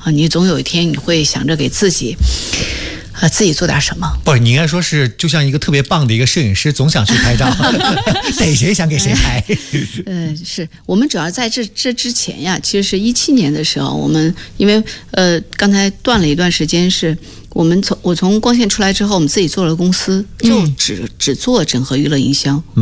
你总有一天你会想着给自己做点什么。 不是，你应该说是就像一个特别棒的一个摄影师，总想去拍照，逮谁想给谁拍。 是我们主要在这之前呀，其实是17年的时候，我们因为刚才断了一段时间，是我从光线出来之后，我们自己做了公司，就只做整合娱乐营销。